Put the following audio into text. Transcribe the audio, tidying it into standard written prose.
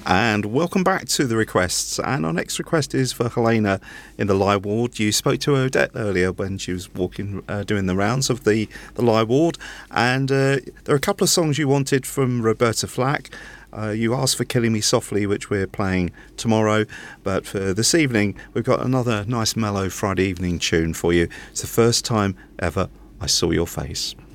And welcome back to the requests. And our next request is for Helena in the Lie Ward. You spoke to Odette earlier when she was walking, doing the rounds of the Lie Ward. And there are a couple of songs you wanted from Roberta Flack. You asked for Killing Me Softly, which we're playing tomorrow. But for this evening, we've got another nice mellow Friday evening tune for you. It's the first time ever I saw your face.